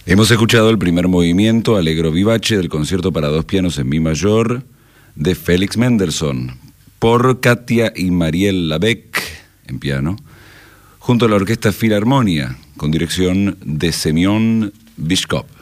Hemos escuchado el primer movimiento, Allegro vivace, del concierto para dos pianos en mi mayor de Félix Mendelssohn, por Katia y Marielle Labec en piano, junto a la Orquesta Filarmonia, con dirección de Semyon Bishkov.